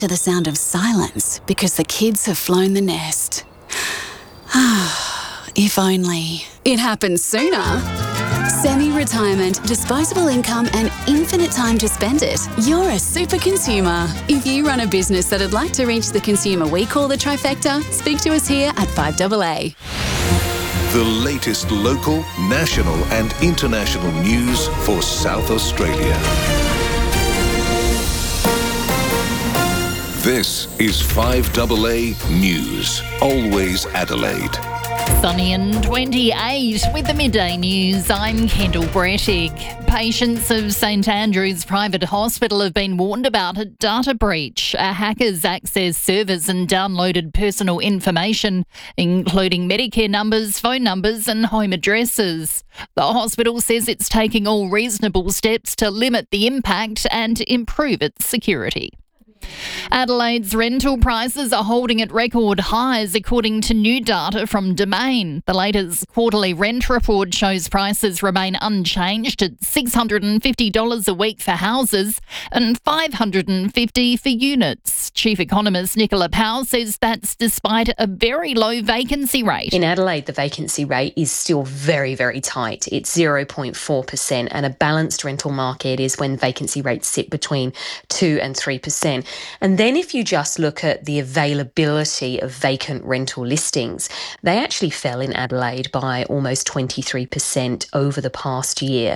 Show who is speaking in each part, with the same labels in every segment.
Speaker 1: to the sound of silence because the kids have flown the nest. If only it happened sooner. Semi-retirement, disposable income and infinite time to spend it. You're a super consumer. If you run a business that'd like to reach the consumer we call the trifecta, speak to us here at 5AA.
Speaker 2: The latest local, national and international news for South Australia. This is 5AA News, always Adelaide.
Speaker 3: Sunny and 28 with the midday news. I'm Kendall Brettig. Patients of St Andrew's Private Hospital have been warned about a data breach. Hackers accessed servers and downloaded personal information, including Medicare numbers, phone numbers and home addresses. The hospital says it's taking all reasonable steps to limit the impact and improve its security. Adelaide's rental prices are holding at record highs according to new data from Domain. The latest quarterly rent report shows prices remain unchanged at $650 a week for houses and $550 for units. Chief economist Nicola Powell says that's despite a very low vacancy rate.
Speaker 4: In Adelaide, the vacancy rate is still very, very tight. It's 0.4%, and a balanced rental market is when vacancy rates sit between 2 and 3%. And then if you just look at the availability of vacant rental listings, they actually fell in Adelaide by almost 23% over the past year.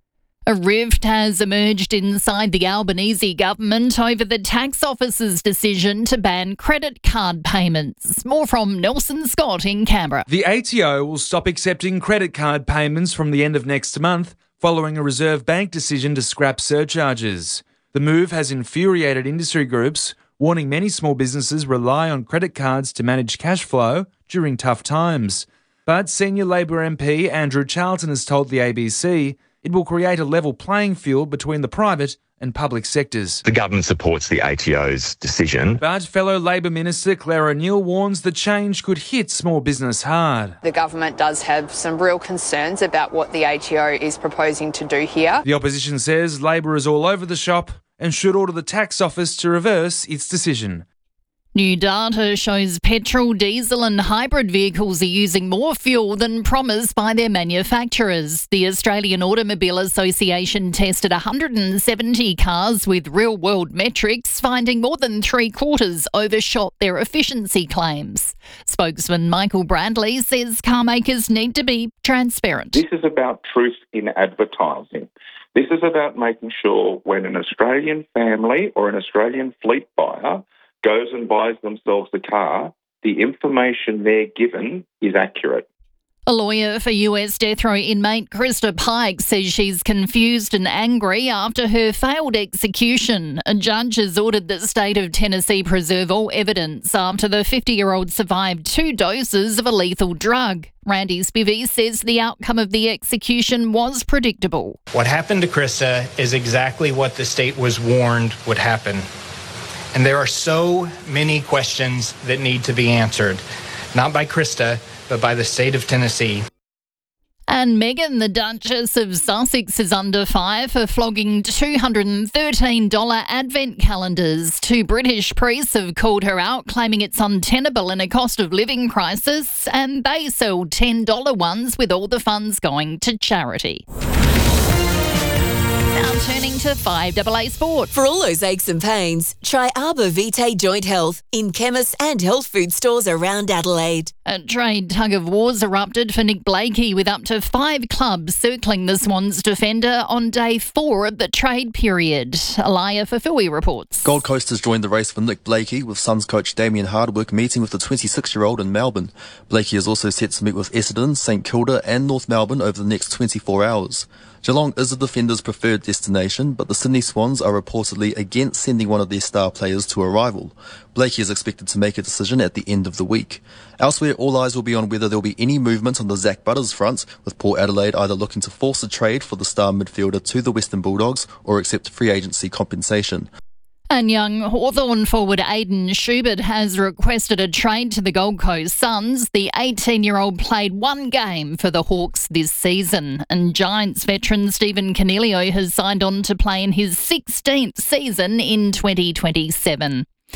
Speaker 3: A rift has emerged inside the Albanese government over the tax office's decision to ban credit card payments. More from Nelson Scott in Canberra.
Speaker 5: The ATO will stop accepting credit card payments from the end of next month, following a Reserve Bank decision to scrap surcharges. The move has infuriated industry groups, warning many small businesses rely on credit cards to manage cash flow during tough times. But senior Labor MP Andrew Charlton has told the ABC it will create a level playing field between the private and public sectors.
Speaker 6: The government supports the ATO's decision.
Speaker 5: But fellow Labor Minister Claire O'Neill warns the change could hit small business hard.
Speaker 7: The government does have some real concerns about what the ATO is proposing to do here.
Speaker 5: The opposition says Labor is all over the shop and should order the tax office to reverse its decision.
Speaker 3: New data shows petrol, diesel and hybrid vehicles are using more fuel than promised by their manufacturers. The Australian Automobile Association tested 170 cars with real-world metrics, finding more than three-quarters overshot their efficiency claims. Spokesman Michael Bradley says car makers need to be transparent.
Speaker 8: This is about truth in advertising. This is about making sure when an Australian family or an Australian fleet buyer goes and buys themselves a car, the information they're given is accurate.
Speaker 3: A lawyer for US death row inmate Krista Pike says she's confused and angry after her failed execution. A judge has ordered the state of Tennessee preserve all evidence after the 50-year-old survived 2 doses of a lethal drug. Randy Spivey says the outcome of the execution was predictable.
Speaker 9: What happened to Krista is exactly what the state was warned would happen. And there are so many questions that need to be answered, not by Krista, but by the state of Tennessee.
Speaker 3: And Meghan, the Duchess of Sussex, is under fire for flogging $213 advent calendars. 2 British priests have called her out, claiming it's untenable in a cost of living crisis, and they sell $10 ones with all the funds going to charity. Now turning to 5AA Sport.
Speaker 10: For all those aches and pains, try Arbor Vitae Joint Health in chemists and health food stores around Adelaide.
Speaker 3: A trade tug-of-war's erupted for Nick Blakey, with up to 5 clubs circling the Swans defender on day 4 of the trade period. Alaya Fafui reports.
Speaker 11: Gold Coast has joined the race for Nick Blakey, with Suns coach Damien Hardwick meeting with the 26-year-old in Melbourne. Blakey is also set to meet with Essendon, St Kilda and North Melbourne over the next 24 hours. Geelong is the defender's preferred destination, but the Sydney Swans are reportedly against sending one of their star players to a rival. Blakey is expected to make a decision at the end of the week. Elsewhere, all eyes will be on whether there will be any movement on the Zach Butters front, with Port Adelaide either looking to force a trade for the star midfielder to the Western Bulldogs or accept free agency compensation.
Speaker 3: And young Hawthorn forward Aidan Schubert has requested a trade to the Gold Coast Suns. The 18-year-old played 1 game for the Hawks this season, and Giants veteran Stephen Coniglio has signed on to play in his 16th season in 2027.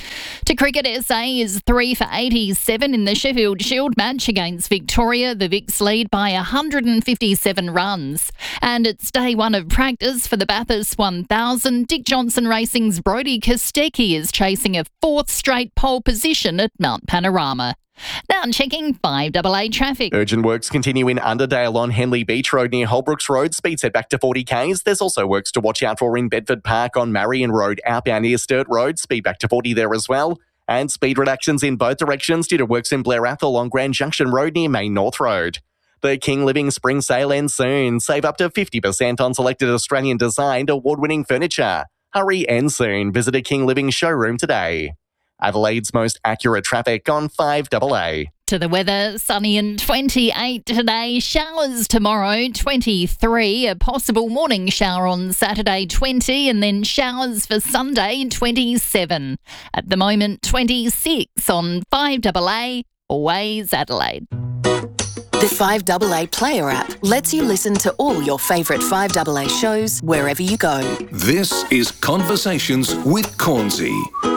Speaker 3: To cricket, SA is 3 for 87 in the Sheffield Shield match against Victoria. The Vics lead by 157 runs. And it's day one of practice for the Bathurst 1000. Dick Johnson Racing's Brodie Kostecki is chasing a fourth straight pole position at Mount Panorama. Now checking 5AA traffic.
Speaker 12: Urgent works continue in Underdale on Henley Beach Road near Holbrooks Road. Speed set back to 40 k's. There's also works to watch out for in Bedford Park on Marion Road, outbound near Sturt Road. Speed back to 40 there as well. And speed reductions in both directions due to works in Blair Athol on Grand Junction Road near Main North Road. The King Living Spring Sale ends soon. Save up to 50% on selected Australian-designed award-winning furniture. Hurry and soon. Visit a King Living showroom today. Adelaide's most accurate traffic on 5AA.
Speaker 3: To the weather, sunny and 28 today, showers tomorrow, 23, a possible morning shower on Saturday, 20, and then showers for Sunday, 27. At the moment, 26 on 5AA, always Adelaide.
Speaker 13: The 5AA Player app lets you listen to all your favourite 5AA shows wherever you go.
Speaker 2: This is Conversations with Cornsey.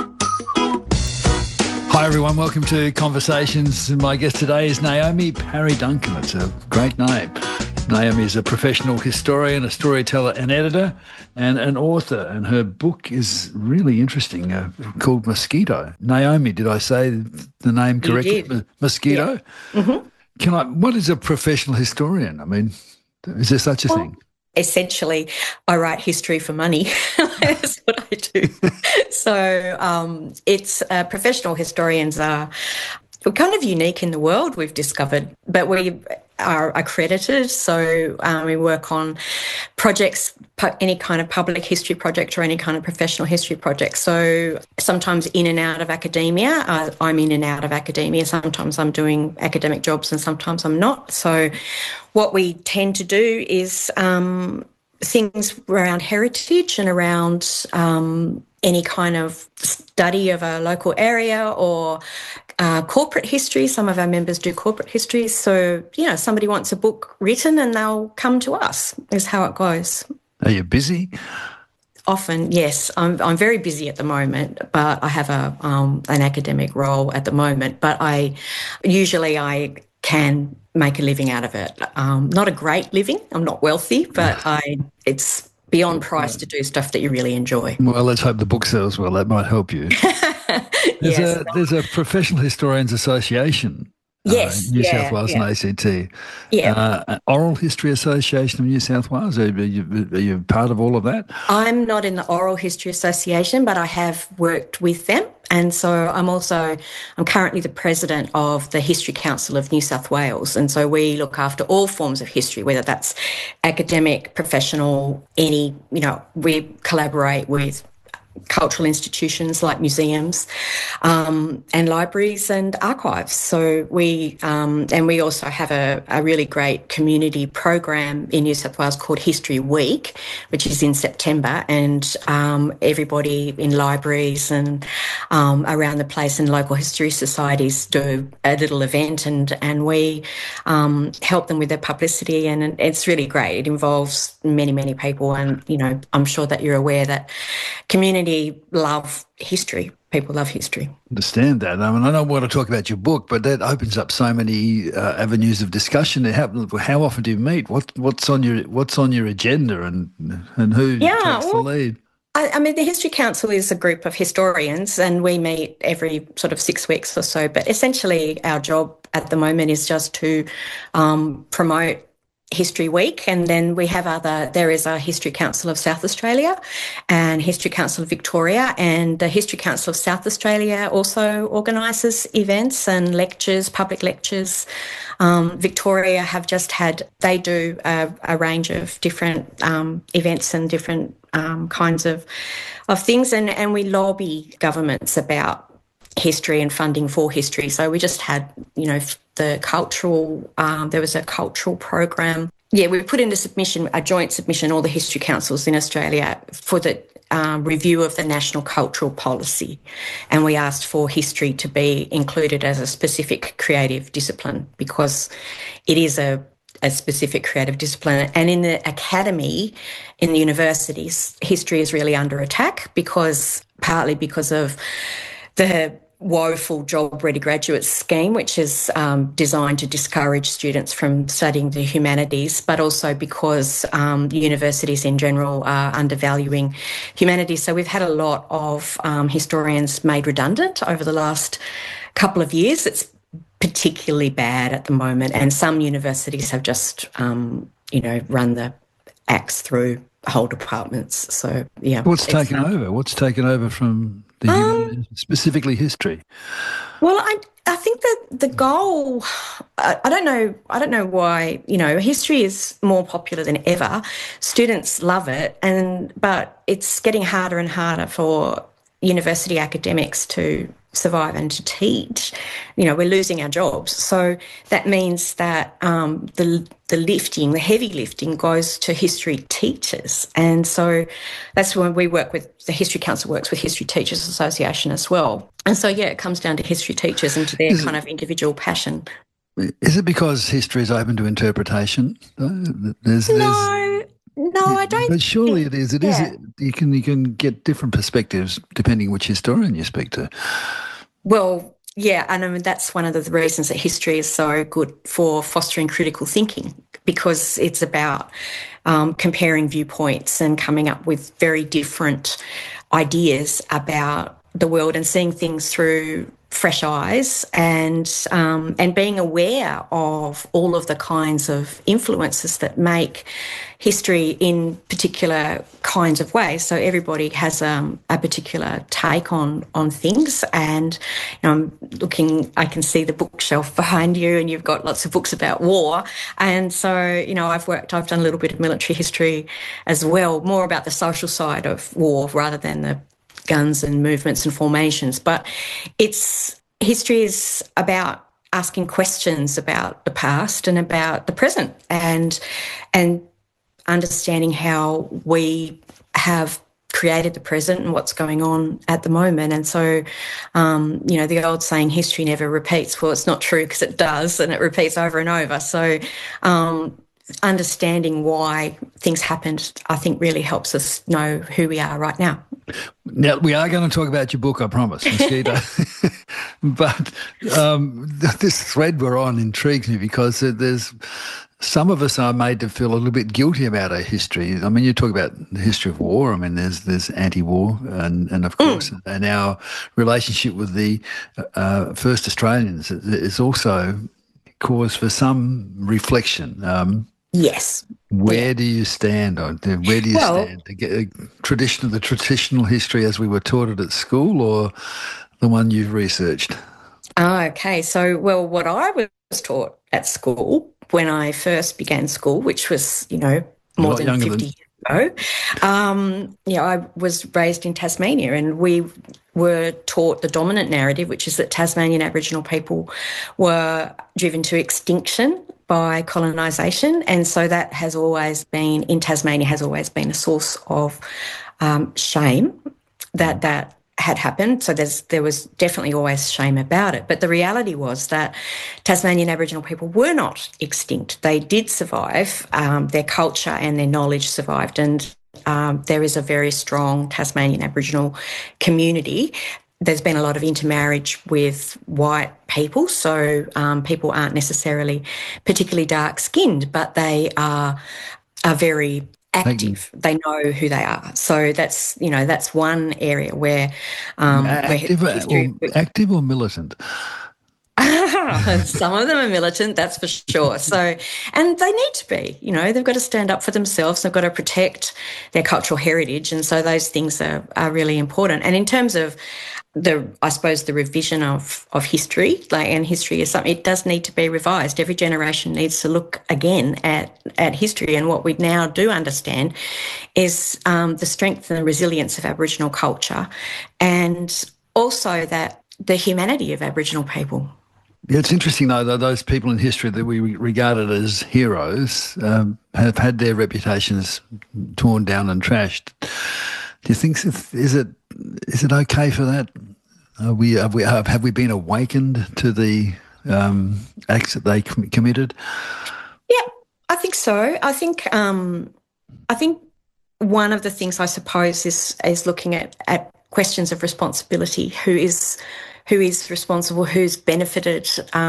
Speaker 14: Hi everyone, welcome to Conversations. My guest today is Naomi Parry Duncan. It's a great name. Naomi is a professional historian, a storyteller, an editor, and an author. And her book is really interesting, called Mosquito. Naomi, did I say the name correctly?
Speaker 15: You did.
Speaker 14: Mosquito?
Speaker 15: Yeah. Mm-hmm.
Speaker 14: What is a professional historian? I mean, is there such a thing?
Speaker 15: Essentially, I write history for money. That's what I do. So it's professional historians we're kind of unique in the world, we've discovered, but we are accredited. So we work on projects, any kind of public history project or any kind of professional history project. So sometimes in and out of academia, I'm in and out of academia. Sometimes I'm doing academic jobs and sometimes I'm not. So what we tend to do is things around heritage and around any kind of study of a local area or corporate history. Some of our members do corporate history. So, somebody wants a book written and they'll come to us, is how it goes.
Speaker 14: Are you busy?
Speaker 15: Often, yes. I'm very busy at the moment, but I have an academic role at the moment. But I can make a living out of it. Not a great living. I'm not wealthy, but it's beyond price to do stuff that you really enjoy.
Speaker 14: Well, let's hope the book sells well. That might help you. There's a Professional Historians Association.
Speaker 15: Yes.
Speaker 14: New South Wales and ACT.
Speaker 15: Yeah.
Speaker 14: Oral History Association of New South Wales. Are you part of all of that?
Speaker 15: I'm not in the Oral History Association, but I have worked with them. And so I'm currently the president of the History Council of New South Wales. And so we look after all forms of history, whether that's academic, professional, we collaborate with cultural institutions like museums and libraries and archives. So we also have a really great community program in New South Wales called History Week, which is in September, and everybody in libraries and around the place and local history societies do a little event, and we help them with their publicity, and it's really great. It involves many, many people, and I'm sure that you're aware that community love history. People love history.
Speaker 14: Understand that. I mean, I don't want to talk about your book, but that opens up so many avenues of discussion. How often do you meet? What's on your agenda, and who takes the lead?
Speaker 15: I mean, the History Council is a group of historians, and we meet every sort of 6 weeks or so. But essentially, our job at the moment is just to promote History Week, and then we have there is a History Council of South Australia and History Council of Victoria, and the History Council of South Australia also organises events and lectures, public lectures. Victoria they do a range of different events and different kinds of things, and we lobby governments about history and funding for history. So we just had, the cultural, there was a cultural program. Yeah, we put in a joint submission, all the history councils in Australia, for the review of the national cultural policy. And we asked for history to be included as a specific creative discipline, because it is a specific creative discipline. And in the academy, in the universities, history is really under attack, partly because of the woeful Job Ready Graduate Scheme, which is designed to discourage students from studying the humanities, but also because universities in general are undervaluing humanities. So we've had a lot of historians made redundant over the last couple of years. It's particularly bad at the moment, and some universities have just, run the axe through whole departments. So, yeah.
Speaker 14: What's taken over? What's taken over from the humanities, specifically history?
Speaker 15: Well, I think that the goal, I don't know why, history is more popular than ever. Students love it, but it's getting harder and harder for university academics to survive and to teach. We're losing our jobs. So that means that the heavy lifting goes to history teachers. And so that's when we work with, the History Council works with History Teachers Association as well. And so, it comes down to history teachers and to their kind of individual passion.
Speaker 14: Is it because history is open to interpretation?
Speaker 15: No, I don't.
Speaker 14: But surely it is. It is.
Speaker 15: Yeah.
Speaker 14: You can get different perspectives depending which historian you speak to.
Speaker 15: Well, yeah, and I mean that's one of the reasons that history is so good for fostering critical thinking, because it's about comparing viewpoints and coming up with very different ideas about the world and seeing things through fresh eyes, and being aware of all of the kinds of influences that make history in particular kinds of ways. So everybody has a particular take on things, and I can see the bookshelf behind you, and you've got lots of books about war. And so, I've done a little bit of military history as well, more about the social side of war rather than the guns and movements and formations. But history is about asking questions about the past and about the present, and understanding how we have created the present and what's going on at the moment. And so, the old saying, history never repeats. Well, it's not true, because it does, and it repeats over and over. So understanding why things happened, I think, really helps us know who we are right now.
Speaker 14: Now, we are going to talk about your book, I promise, Mosquito. But this thread we're on intrigues me, because there's some of us are made to feel a little bit guilty about our history. I mean, you talk about the history of war. I mean, there's anti-war, and of course, and our relationship with the first Australians is also cause for some reflection.
Speaker 15: Yes.
Speaker 14: Where do you stand on? Where do you stand? The traditional history as we were taught it at school, or the one you've researched?
Speaker 15: Okay. So, what I was taught at school when I first began school, which was, more than 50 years ago, I was raised in Tasmania, and we were taught the dominant narrative, which is that Tasmanian Aboriginal people were driven to extinction by colonisation, and so that has always been, in Tasmania, has always been a source of shame that had happened. So there was definitely always shame about it. But the reality was that Tasmanian Aboriginal people were not extinct. They did survive. Their culture and their knowledge survived, and there is a very strong Tasmanian Aboriginal community. There's been a lot of intermarriage with white people, so people aren't necessarily particularly dark-skinned, but they are very active. They know who they are. So that's one area where
Speaker 14: active or militant.
Speaker 15: Some of them are militant, that's for sure. So, and they need to be, they've got to stand up for themselves. They've got to protect their cultural heritage. And so those things are really important. And in terms of the revision of history, and history is something, it does need to be revised. Every generation needs to look again at history. And what we now do understand is the strength and the resilience of Aboriginal culture, and also that the humanity of Aboriginal people.
Speaker 14: Yeah, it's interesting, though, that those people in history that we regarded as heroes have had their reputations torn down and trashed. Do you think, is it okay for that? Have we been awakened to the acts that they committed?
Speaker 15: Yeah, I think so. I think one of the things, I suppose, is looking at questions of responsibility. Who is responsible, who's benefited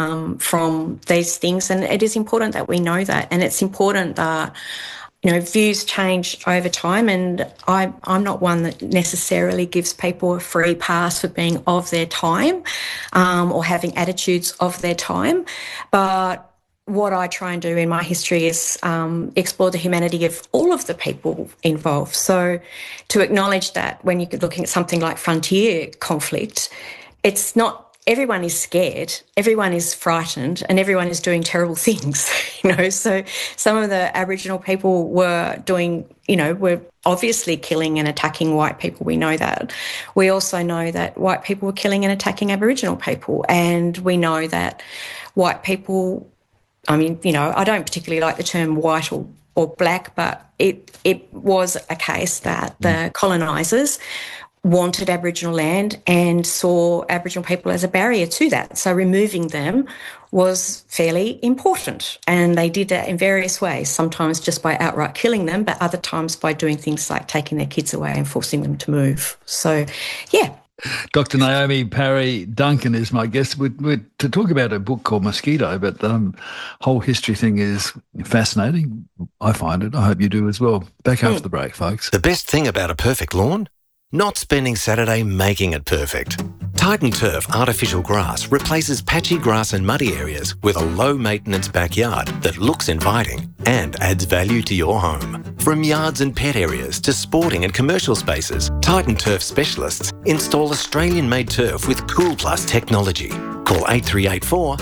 Speaker 15: from these things. And it is important that we know that. And it's important that, views change over time. And I'm not one that necessarily gives people a free pass for being of their time or having attitudes of their time. But what I try and do in my history is explore the humanity of all of the people involved. So to acknowledge that when you're looking at something like frontier conflict, it's not everyone is scared, everyone is frightened, and everyone is doing terrible things, So some of the Aboriginal people were were obviously killing and attacking white people. We know that. We also know that white people were killing and attacking Aboriginal people. And we know that white people, I don't particularly like the term white or black, but it was a case that the colonisers wanted Aboriginal land and saw Aboriginal people as a barrier to that. So removing them was fairly important. And they did that in various ways, sometimes just by outright killing them, but other times by doing things like taking their kids away and forcing them to move. So, yeah.
Speaker 14: Dr. Naomi Parry Duncan is my guest. We're to talk about a book called Mosquito, but the whole history thing is fascinating. I find it. I hope you do as well. Back after the break, folks.
Speaker 16: The best thing about a perfect lawn? Not spending Saturday making it perfect. Titan Turf artificial grass replaces patchy grass and muddy areas with a low-maintenance backyard that looks inviting and adds value to your home. From yards and pet areas to sporting and commercial spaces, Titan Turf specialists install Australian-made turf with Cool Plus technology. Call 8384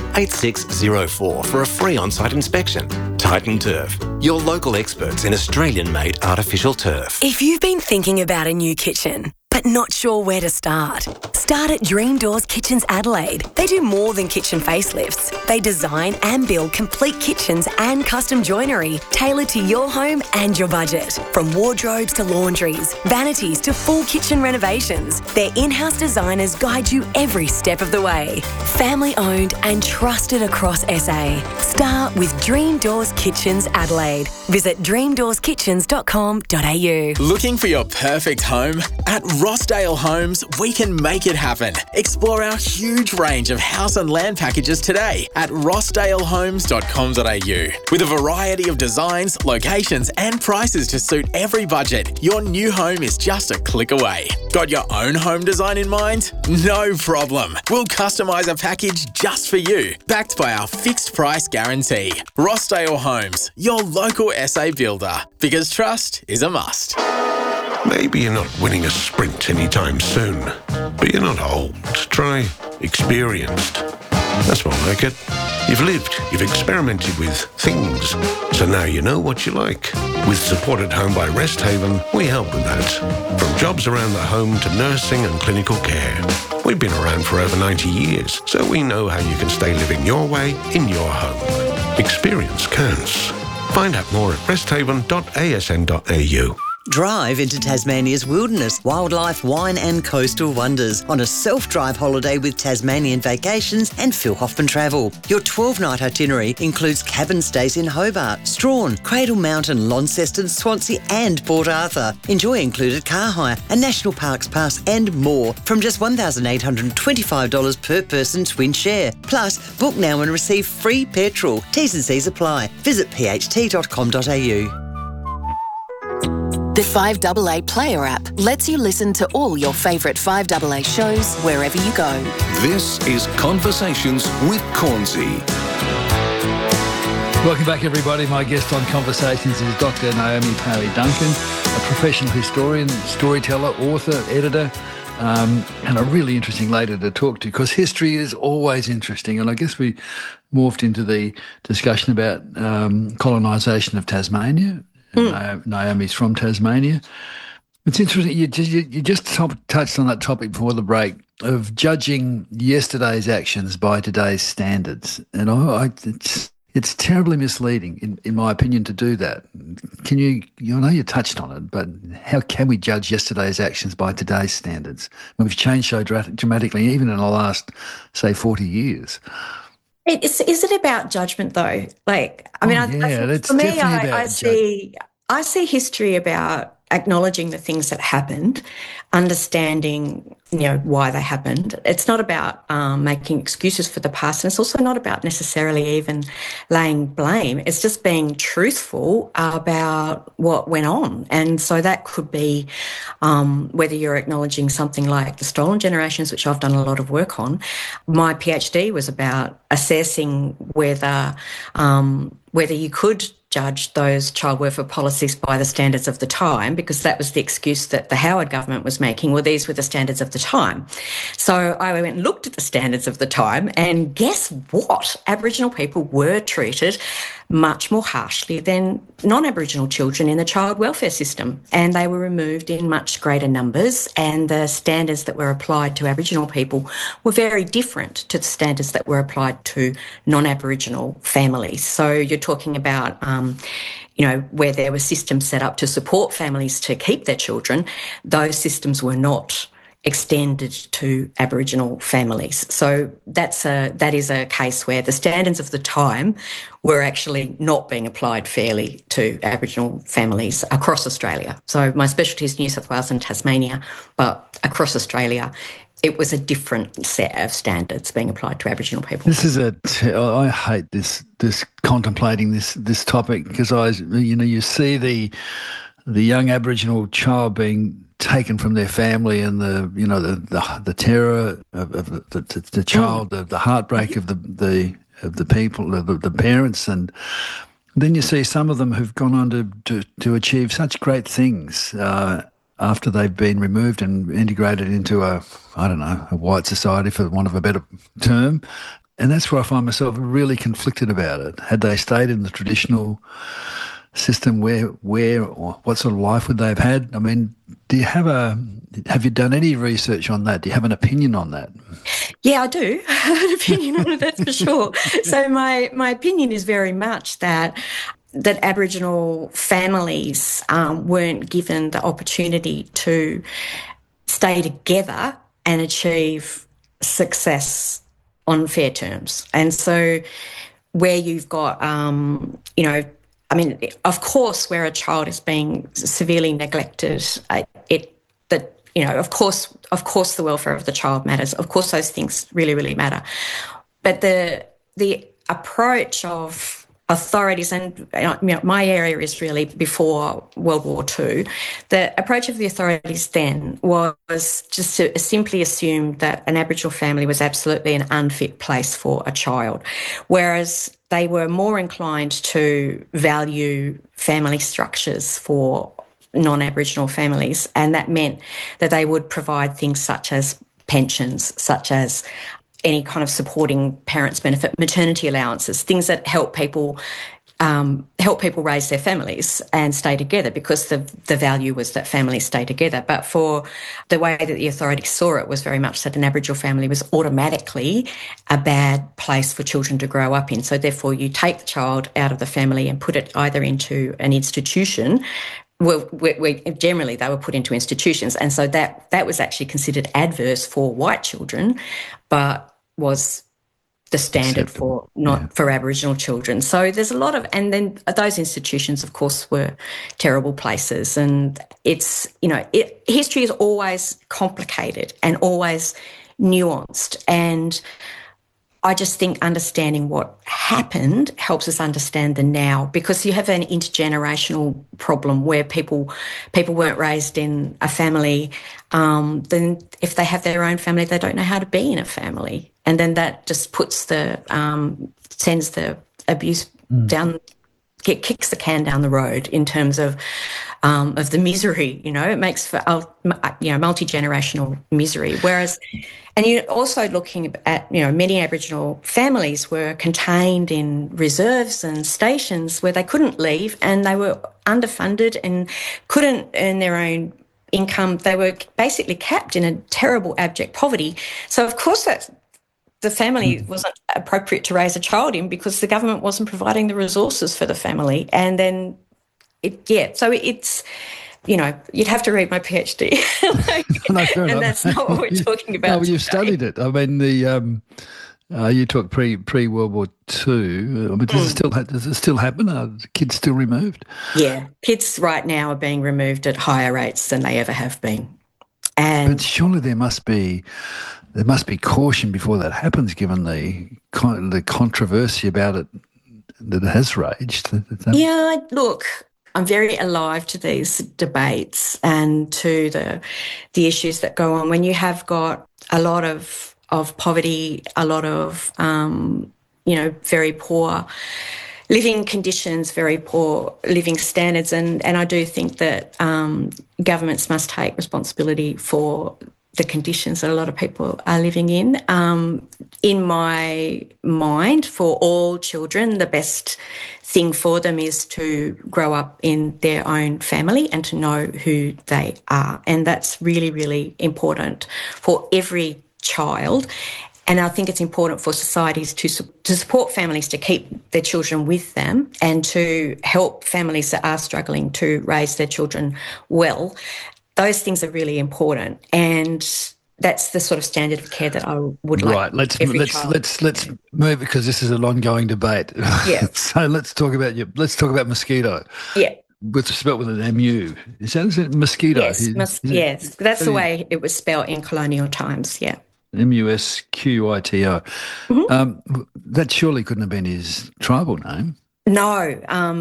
Speaker 16: 8604 for a free on-site inspection. Titan Turf, your local experts in Australian-made artificial turf.
Speaker 17: If you've been thinking about a new kitchen, but not sure where to start at Dream Doors Kitchens Adelaide. They do more than kitchen facelifts. They design and build complete kitchens and custom joinery tailored to your home and your budget. From wardrobes to laundries, vanities to full kitchen renovations, their in-house designers guide you every step of the way. Family owned and trusted across SA. Start with Dream Doors Kitchens Adelaide. Visit dreamdoorskitchens.com.au.
Speaker 18: Looking for your perfect home? At Rossdale Homes, we can make it happen. Explore our huge range of house and land packages today at rossdalehomes.com.au. With a variety of designs, locations and prices to suit every budget, your new home is just a click away. Got your own home design in mind? No problem. We'll customise a package just for you, backed by our fixed price guarantee. Rossdale Homes, your local SA builder, because trust is a must.
Speaker 19: Maybe you're not winning a sprint anytime soon, but you're not old. Try experienced. That's more like it. You've lived, you've experimented with things, so now you know what you like. With Support at Home by Resthaven, we help with that. From jobs around the home to nursing and clinical care. We've been around for over 90 years, so we know how you can stay living your way in your home. Experience counts. Find out more at resthaven.asn.au.
Speaker 20: Drive into Tasmania's wilderness, wildlife, wine and coastal wonders on a self-drive holiday with Tasmanian Vacations and Phil Hoffman Travel. Your 12-night itinerary includes cabin stays in Hobart, Strahan, Cradle Mountain, Launceston, Swansea and Port Arthur. Enjoy included car hire, a National Parks Pass and more from just $1,825 per person twin share. Plus, book now and receive free petrol. T's and C's apply. Visit pht.com.au.
Speaker 13: The 5AA Player app lets you listen to all your favourite 5AA shows wherever you go.
Speaker 2: This is Conversations with Cornsey.
Speaker 14: Welcome back, everybody. My guest on Conversations is Dr. Naomi Parry Duncan, a professional historian, storyteller, author, editor, and a really interesting lady to talk to, because history is always interesting. And I guess we morphed into the discussion about colonisation of Tasmania. Naomi's from Tasmania. It's interesting. You just touched on that topic before the break of judging yesterday's actions by today's standards, and it's terribly misleading, in my opinion, to do that. Can you? I know you touched on it, but how can we judge yesterday's actions by today's standards when we've changed so dramatically, even in the last, say, 40 years?
Speaker 15: Is it about judgment though? For me, I see history about acknowledging the things that happened, understanding, why they happened. It's not about making excuses for the past, and it's also not about necessarily even laying blame. It's just being truthful about what went on. And so that could be whether you're acknowledging something like the stolen generations, which I've done a lot of work on. My PhD was about assessing whether you could judge those child welfare policies by the standards of the time, because that was the excuse that the Howard government was making. Well, these were the standards of the time. So I went and looked at the standards of the time, and guess what? Aboriginal people were treated much more harshly than non-Aboriginal children in the child welfare system, and they were removed in much greater numbers, and the standards that were applied to Aboriginal people were very different to the standards that were applied to non-Aboriginal families. So you're talking about where there were systems set up to support families to keep their children, those systems were not extended to Aboriginal families. So that is a case where the standards of the time were actually not being applied fairly to Aboriginal families across Australia. So my specialty is New South Wales and Tasmania, but across Australia it was a different set of standards being applied to Aboriginal people.
Speaker 14: I hate this contemplating this topic, because you see the young Aboriginal child being taken from their family, and the terror of the child, the heartbreak of the people, the parents, and then you see some of them who've gone on to achieve such great things after they've been removed and integrated into a white society, for want of a better term. And that's where I find myself really conflicted about it. Had they stayed in the traditional system, where or what sort of life would they have had? I mean, have you done any research on that? Do you have an opinion on that?
Speaker 15: Yeah, I do. I have an opinion on it, that's for sure. So my opinion is very much that Aboriginal families weren't given the opportunity to stay together and achieve success on fair terms. And so where you've got, of course, where a child is being severely neglected, of course the welfare of the child matters. Of course those things really, really matter. But the approach of authorities, and my area is really before World War II, the approach of the authorities then was just to simply assume that an Aboriginal family was absolutely an unfit place for a child, whereas they were more inclined to value family structures for non-Aboriginal families, and that meant that they would provide things such as pensions, such as any kind of supporting parents' benefit, maternity allowances, things that help people raise their families and stay together, because the value was that families stay together. But for the way that the authorities saw it was very much that an Aboriginal family was automatically a bad place for children to grow up in. So therefore you take the child out of the family and put it either into an institution. Well, generally they were put into institutions, and so that was actually considered adverse for white children, but was the standard for Aboriginal children. So there's a lot of, and then those institutions, of course, were terrible places. And it's, history is always complicated and always nuanced. And I just think understanding what happened helps us understand the now, because you have an intergenerational problem where people weren't raised in a family. Then if they have their own family, they don't know how to be in a family. And then that just puts sends the abuse down, kicks the can down the road in terms of the misery, it makes for, multi-generational misery. Whereas, and you're also looking at, many Aboriginal families were contained in reserves and stations where they couldn't leave, and they were underfunded and couldn't earn their own income. They were basically capped in a terrible, abject poverty. So, of course, the family wasn't appropriate to raise a child in, because the government wasn't providing the resources for the family. And then, so it's, you'd have to read my PhD.
Speaker 14: No, fair enough.
Speaker 15: That's not what we're talking about.
Speaker 14: No, you've studied it. I mean, You talk pre-World War II. But does it still happen? Are kids still removed?
Speaker 15: Yeah, kids right now are being removed at higher rates than they ever have been.
Speaker 14: But surely there must be caution before that happens, given the controversy about it that has raged.
Speaker 15: Yeah, look, I'm very alive to these debates and to the issues that go on when you have got a lot of poverty, a lot of very poor living conditions, very poor living standards, and I do think that governments must take responsibility for the conditions that a lot of people are living in. In my mind, for all children, the best thing for them is to grow up in their own family and to know who they are. And that's really, really important for every child. And I think it's important for societies to support families to keep their children with them and to help families that are struggling to raise their children well. Those things are really important, and that's the sort of standard of care that I would like.
Speaker 14: Right, let's move, because this is an ongoing debate.
Speaker 15: Yeah.
Speaker 14: So let's talk about mosquito.
Speaker 15: Yeah.
Speaker 14: Spelled with an MU. Is that mosquito?
Speaker 15: Yes, that's the way it was spelled in colonial times. Yeah.
Speaker 14: Musquito. Mm-hmm. That surely couldn't have been his tribal name.
Speaker 15: No,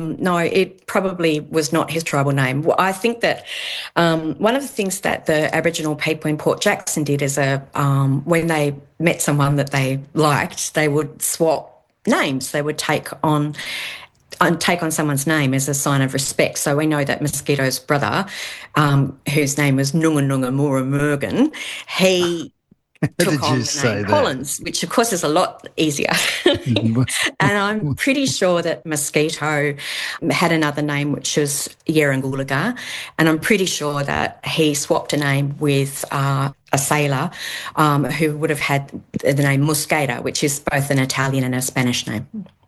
Speaker 15: it probably was not his tribal name. Well, I think that one of the things that the Aboriginal people in Port Jackson did is when they met someone that they liked, they would swap names. They would take on someone's name as a sign of respect. So we know that Mosquito's brother, whose name was Nunga Nunga Mura Murgan, he took on the name Collins, which of course is a lot easier. And I'm pretty sure that Mosquito had another name, which was Yerangulaga, and I'm pretty sure that he swapped a name with a sailor who would have had the name Mosquito, which is both an Italian and a Spanish name.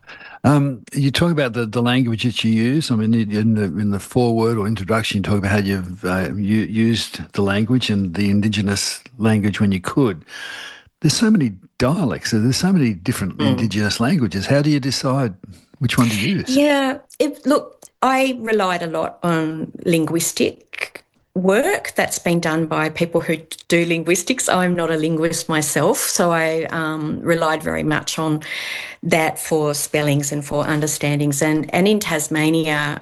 Speaker 14: You talk about the language that you use. I mean, in the foreword or introduction, you talk about how you've used the language and the Indigenous language when you could. There's so many dialects. There's so many different Indigenous languages. How do you decide which one to use?
Speaker 15: Yeah, look, I relied a lot on linguistic work that's been done by people who do linguistics. I'm not a linguist myself, so I relied very much on that for spellings and for understandings. And in Tasmania,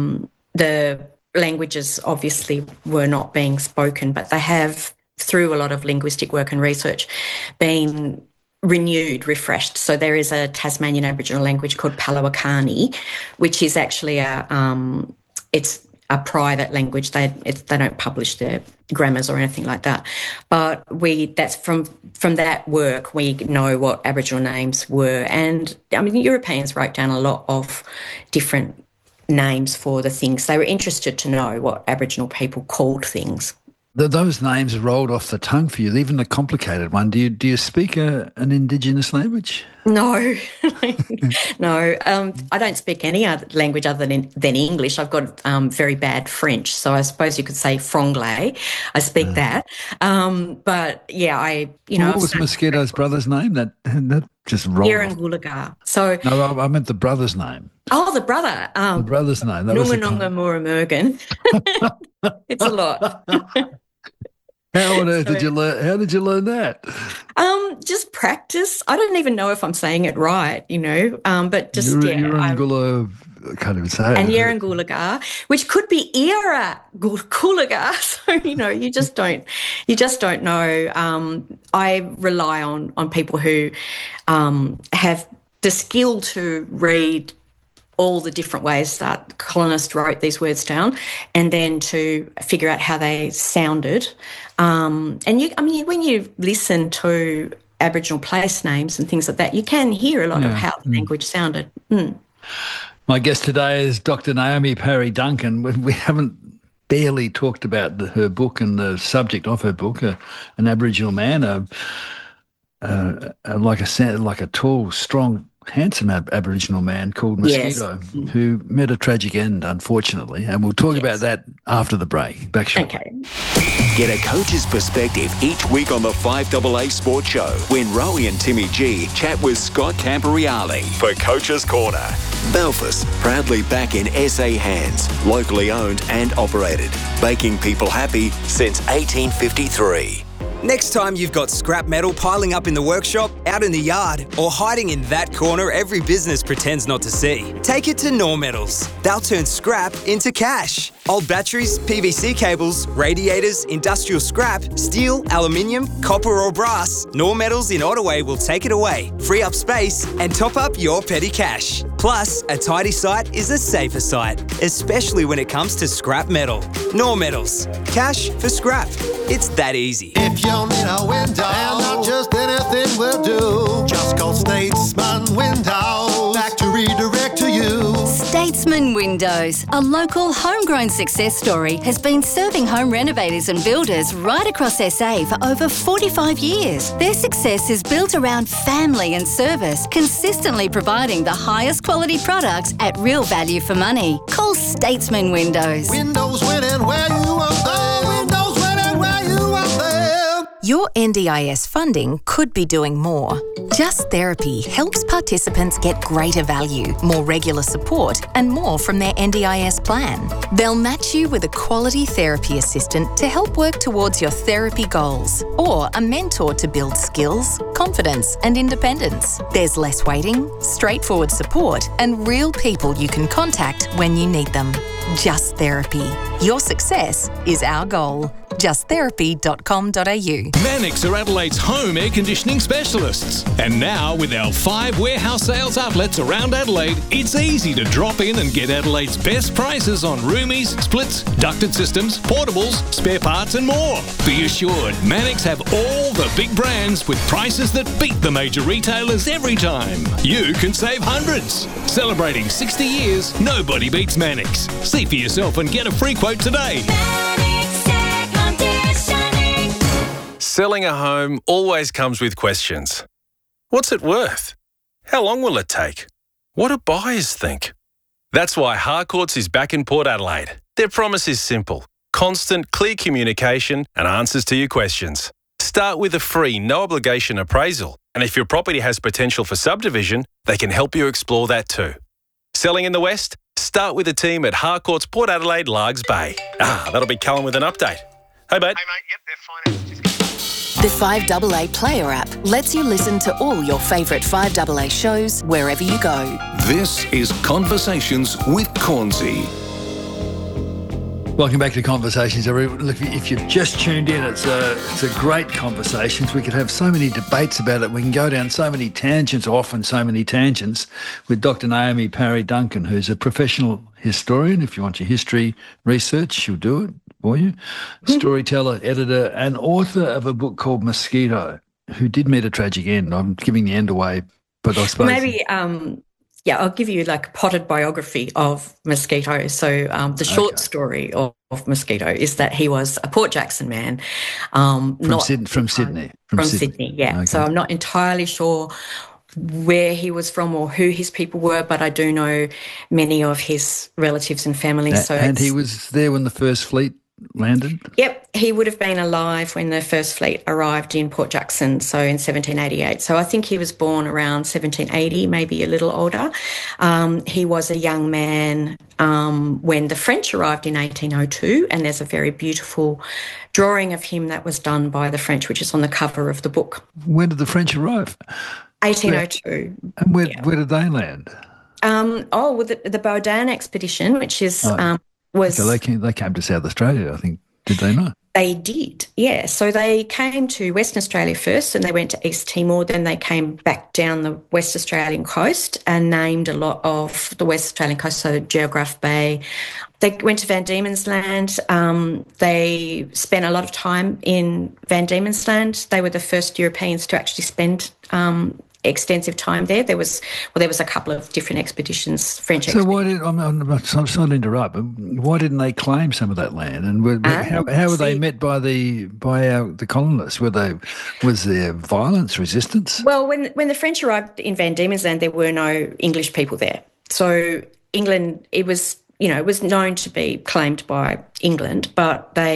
Speaker 15: the languages obviously were not being spoken, but they have, through a lot of linguistic work and research, been renewed, refreshed. So there is a Tasmanian Aboriginal language called Palawakani, which is actually it's a private language. They don't publish their grammars or anything like that. But that's from that work we know what Aboriginal names were. And I mean, Europeans wrote down a lot of different names for the things. They were interested to know what Aboriginal people called things.
Speaker 14: Those names rolled off the tongue for you, even the complicated one. Do you speak an Indigenous language?
Speaker 15: No, no. I don't speak any other language other than English. I've got very bad French, so I suppose you could say franglais. I speak that. But yeah,
Speaker 14: What was Mosquito's brother's name? That just rolled off.
Speaker 15: Yerangulaga. So
Speaker 14: no, I meant the brother's name.
Speaker 15: Oh, the brother.
Speaker 14: The brother's name.
Speaker 15: Nunga Nunga Mura Murgan. It's a lot.
Speaker 14: How on earth did you learn? How did you learn that?
Speaker 15: Just practice. I don't even know if I'm saying it right, but just
Speaker 14: Yerangula, I can't even say it.
Speaker 15: And Yerangulaga, which could be Yerangulaga. So you just don't know. I rely on people who have the skill to read all the different ways that colonists wrote these words down, and then to figure out how they sounded. And when you listen to Aboriginal place names and things like that, you can hear a lot of how the language sounded.
Speaker 14: My guest today is Dr. Naomi Parry Duncan. We haven't barely talked about her book and the subject of her book, An Aboriginal Man, like a tall, strong, handsome Aboriginal man called Mosquito, who met a tragic end, unfortunately. And we'll talk about that after the break. Back shortly.
Speaker 15: Okay.
Speaker 21: Get a coach's perspective each week on the 5AA Sports Show when Rowie and Timmy G chat with Scott Camporeale for Coach's Corner. Belfast, proudly back in SA hands, locally owned and operated, making people happy since 1853.
Speaker 22: Next time you've got scrap metal piling up in the workshop, out in the yard, or hiding in that corner every business pretends not to see, take it to Nor Metals. They'll turn scrap into cash. Old batteries, PVC cables, radiators, industrial scrap, steel, aluminium, copper or brass, Nor Metals in Ottaway will take it away, free up space and top up your petty cash. Plus, a tidy site is a safer site, especially when it comes to scrap metal. Nor Metals. Cash for scrap. It's that easy.
Speaker 23: If you need a window, and not just anything will do, just call Statesman Windows. Factory direct to you.
Speaker 24: Statesman Windows, a local homegrown success story, has been serving home renovators and builders right across SA for over 45 years. Their success is built around family and service, consistently providing the highest quality products at real value for money. Call Statesman Windows.
Speaker 23: Windows winning where you want them. Windows winning where you want them.
Speaker 25: Your NDIS funding could be doing more. Just Therapy helps participants get greater value, more regular support, and more from their NDIS plan. They'll match you with a quality therapy assistant to help work towards your therapy goals, or a mentor to build skills, confidence, and independence. There's less waiting, straightforward support, and real people you can contact when you need them. Just Therapy. Your success is our goal. justtherapy.com.au.
Speaker 26: Mannix are Adelaide's home air conditioning specialists. And now, with our 5 warehouse sales outlets around Adelaide, it's easy to drop in and get Adelaide's best prices on roomies, splits, ducted systems, portables, spare parts and more. Be assured, Mannix have all the big brands with prices that beat the major retailers every time. You can save hundreds. Celebrating 60 years, nobody beats Mannix. See for yourself and get a free quote today.
Speaker 27: Selling a home always comes with questions. What's it worth? How long will it take? What do buyers think? That's why Harcourts is back in Port Adelaide. Their promise is simple: constant, clear communication and answers to your questions. Start with a free, no-obligation appraisal, and if your property has potential for subdivision, they can help you explore that too. Selling in the West? Start with the team at Harcourts Port Adelaide, Largs Bay. That'll be Callum with an update. Hey, mate.
Speaker 13: The 5AA Player app lets you listen to all your favourite 5AA shows wherever you go.
Speaker 2: This is Conversations with Cornsey.
Speaker 14: Welcome back to Conversations, everyone. Look, if you've just tuned in, it's a great conversation. We could have so many debates about it. We can go down so many tangents, often so many tangents, with Dr. Naomi Parry Duncan, who's a professional historian. If you want your history research, she'll do it for you. Storyteller, editor, and author of a book called Mosquito, who did meet a tragic end. I'm giving the end away, but I suppose...
Speaker 15: Maybe... I'll give you like a potted biography of Mosquito. So the short story of Mosquito is that he was a Port Jackson man.
Speaker 14: From Sydney.
Speaker 15: From Sydney, yeah. Okay. So I'm not entirely sure where he was from or who his people were, but I do know many of his relatives and family.
Speaker 14: And he was there when the First Fleet landed?
Speaker 15: Yep, he would have been alive when the First Fleet arrived in Port Jackson, so in 1788. So I think he was born around 1780, maybe a little older. He was a young man when the French arrived in 1802, and there's a very beautiful drawing of him that was done by the French, which is on the cover of the book.
Speaker 14: When did the French arrive?
Speaker 15: 1802.
Speaker 14: And where did they land?
Speaker 15: The Baudin expedition, which is...
Speaker 14: they came to South Australia, I think, did they not?
Speaker 15: They did, yeah. So they came to Western Australia first and they went to East Timor, then they came back down the West Australian coast and named a lot of the West Australian coast, so Geograph Bay. They went to Van Diemen's Land. They spent a lot of time in Van Diemen's Land. They were the first Europeans to actually spend extensive time there. There was a couple of different expeditions, French expeditions.
Speaker 14: So why did I'm sorry to interrupt, but why didn't they claim some of that land? And how were they met by the colonists? Was there violence, resistance?
Speaker 15: Well, when the French arrived in Van Diemen's Land, there were no English people there. So England, it was known to be claimed by England, but they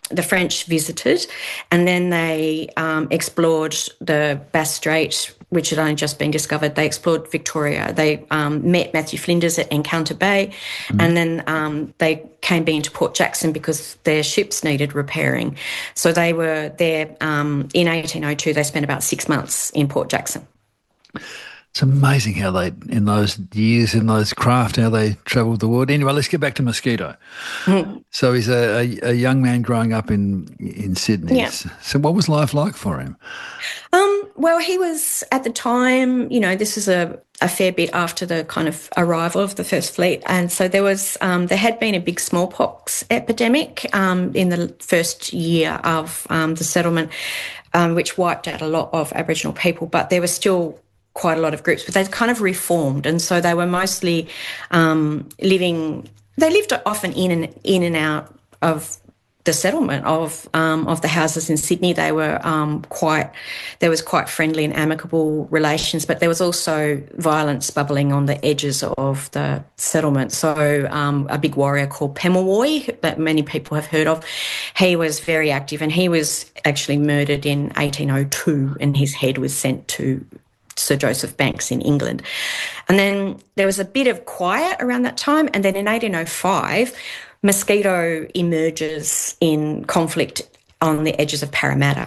Speaker 15: the French visited, and then they explored the Bass Strait, which had only just been discovered. They explored Victoria. They met Matthew Flinders at Encounter Bay, and then they came into Port Jackson because their ships needed repairing. So they were there in 1802. They spent about 6 months in Port Jackson.
Speaker 14: It's amazing how they, in those years, in those craft, how they travelled the world. Anyway, let's get back to Mosquito. So he's a young man growing up in Sydney.
Speaker 15: Yeah.
Speaker 14: So what was life like for him?
Speaker 15: Well, he was, at the time, this is a fair bit after the kind of arrival of the First Fleet. And so there was, there had been a big smallpox epidemic in the first year of the settlement, which wiped out a lot of Aboriginal people, but there was still quite a lot of groups, but they'd kind of reformed, and so they were mostly living. They lived often in and out of the settlement of the houses in Sydney. They were there was quite friendly and amicable relations, but there was also violence bubbling on the edges of the settlement. So a big warrior called Pemulwuy, that many people have heard of, he was very active, and he was actually murdered in 1802, and his head was sent to Sir Joseph Banks in England. And then there was a bit of quiet around that time, and then in 1805, Mosquito emerges in conflict on the edges of Parramatta.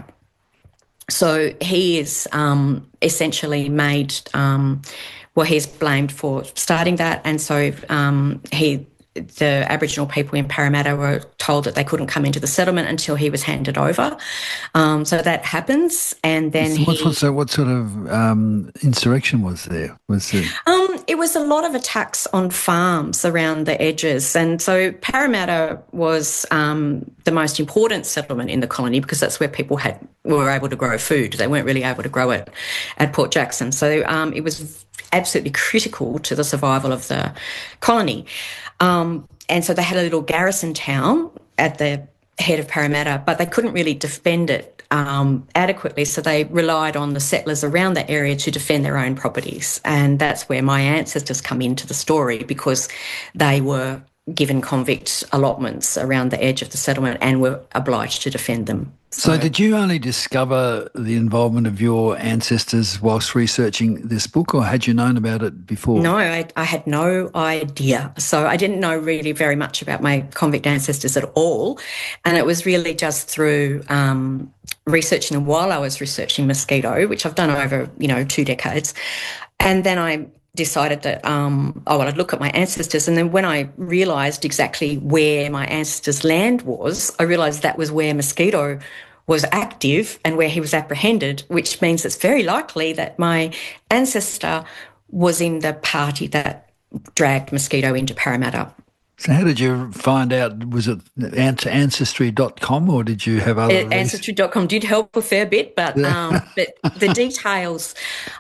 Speaker 15: So he is essentially made, he's blamed for starting that, and so the Aboriginal people in Parramatta were told that they couldn't come into the settlement until he was handed over. So that happens, and then
Speaker 14: what sort of insurrection was there?
Speaker 15: It was a lot of attacks on farms around the edges, and so Parramatta was the most important settlement in the colony because that's where people were able to grow food. They weren't really able to grow it at Port Jackson, so it was absolutely critical to the survival of the colony. And so they had a little garrison town at the head of Parramatta, but they couldn't really defend it adequately, so they relied on the settlers around that area to defend their own properties. And that's where my ancestors come into the story, because they were given convict allotments around the edge of the settlement and were obliged to defend them.
Speaker 14: So did you only discover the involvement of your ancestors whilst researching this book, or had you known about it before?
Speaker 15: No, I had no idea. So I didn't know really very much about my convict ancestors at all. And it was really just through researching, and while I was researching Mosquito, which I've done over, 2 decades, and then I decided that, I'd look at my ancestors. And then when I realised exactly where my ancestors' land was, I realised that was where Mosquito was active and where he was apprehended, which means it's very likely that my ancestor was in the party that dragged Mosquito into Parramatta.
Speaker 14: So how did you find out? Was it Ancestry.com, or did you have other...
Speaker 15: Ancestry.com did help a fair bit, but the details...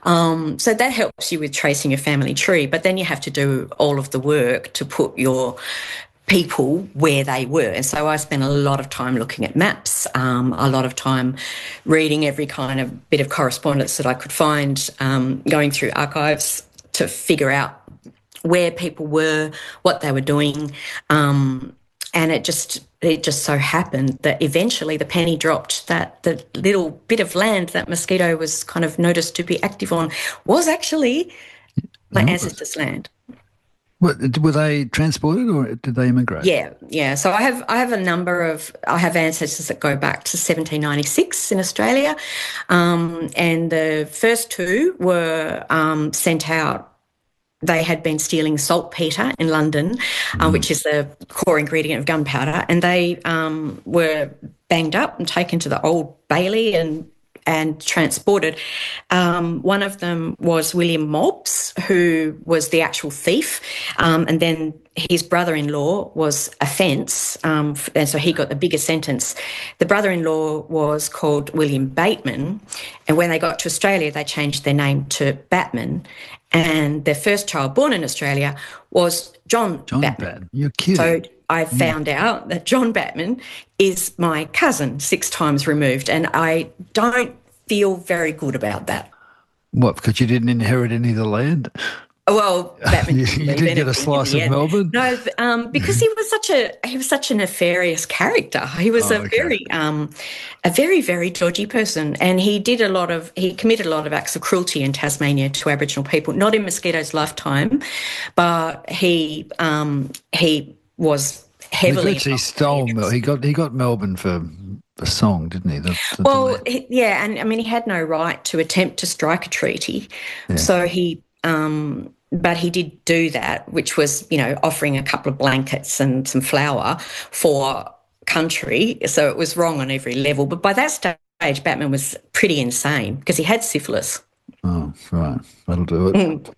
Speaker 15: so that helps you with tracing your family tree, but then you have to do all of the work to put your people where they were. And so I spent a lot of time looking at maps, a lot of time reading every kind of bit of correspondence that I could find, going through archives to figure out where people were, what they were doing, and it just so happened that eventually the penny dropped that the little bit of land that Mosquito was kind of noticed to be active on was actually my ancestors' land.
Speaker 14: Were they transported, or did they immigrate?
Speaker 15: Yeah. So I have ancestors that go back to 1796 in Australia, and the first 2 were sent out. They had been stealing saltpetre in London, which is the core ingredient of gunpowder, and they were banged up and taken to the Old Bailey and transported. One of them was William Mobbs, who was the actual thief, and then his brother-in-law was a fence, and so he got the bigger sentence. The brother-in-law was called William Bateman, and when they got to Australia, they changed their name to Batman, and their first child born in Australia was John Batman.
Speaker 14: You're kidding.
Speaker 15: So I found out that John Batman is my cousin 6 times removed, and I don't feel very good about that.
Speaker 14: What, because you didn't inherit any of the land?
Speaker 15: Well, Batman
Speaker 14: you didn't get a slice of Melbourne?
Speaker 15: No, because he was was such a nefarious character. He was a very very dodgy person, and he committed a lot of acts of cruelty in Tasmania to Aboriginal people. Not in Mosquito's lifetime, but he was heavily.
Speaker 14: He stole. He got Melbourne for a song, didn't he?
Speaker 15: Yeah, and I mean, he had no right to attempt to strike a treaty, so he. But he did do that, which was, offering a couple of blankets and some flour for country. So it was wrong on every level. But by that stage, Batman was pretty insane because he had syphilis.
Speaker 14: Oh, right. That'll do it.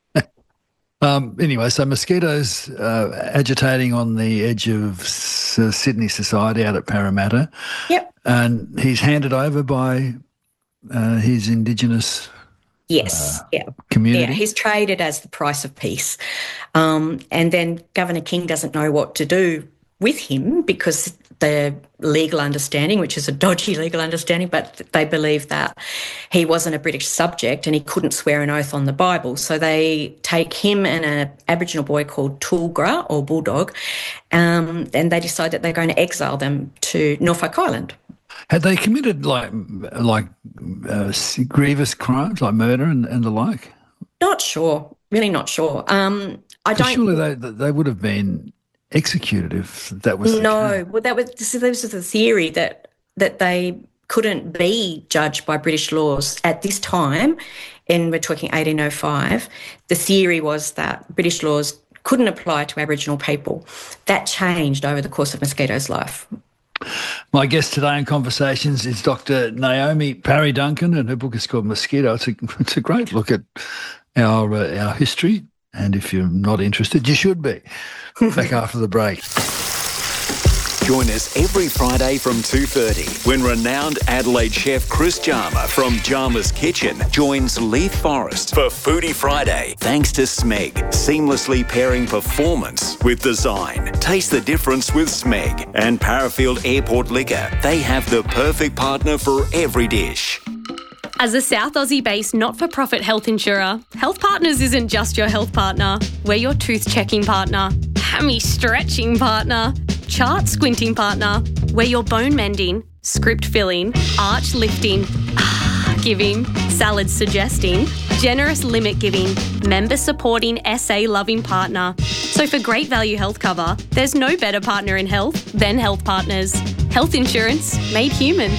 Speaker 14: Anyway, so Mosquito's agitating on the edge of Sydney society out at Parramatta.
Speaker 15: Yep.
Speaker 14: And he's handed over by his Indigenous community.
Speaker 15: Yeah, he's traded as the price of peace. And then Governor King doesn't know what to do with him because the legal understanding, which is a dodgy legal understanding, but they believe that he wasn't a British subject and he couldn't swear an oath on the Bible. So they take him and an Aboriginal boy called Tulgra or Bulldog, and they decide that they're going to exile them to Norfolk Island.
Speaker 14: Had they committed like grievous crimes like murder and the like?
Speaker 15: Not sure. Really not sure.
Speaker 14: Surely they would have been executed if that was
Speaker 15: well, this was the theory that they couldn't be judged by British laws at this time, and we're talking 1805. The theory was that British laws couldn't apply to Aboriginal people. That changed over the course of Mosquito's life.
Speaker 14: My guest today in Conversations is Dr. Naomi Parry Duncan, and her book is called Mosquito. It's a great look at our history, and if you're not interested, you should be. Back after the break.
Speaker 21: Join us every Friday from 2:30 when renowned Adelaide chef Chris Jarmer from Jarmer's Kitchen joins Leith Forrest for Foodie Friday. Thanks to Smeg, seamlessly pairing performance with design. Taste the difference with Smeg and Parafield Airport Liquor. They have the perfect partner for every dish.
Speaker 1: As a South Aussie-based not-for-profit health insurer, Health Partners isn't just your health partner. We're your tooth-checking partner, hammy-stretching partner, chart-squinting partner. We're your bone-mending, script-filling, arch-lifting, giving, salad-suggesting, generous limit-giving, member-supporting, SA-loving partner. So for great value health cover, there's no better partner in health than Health Partners. Health insurance made human.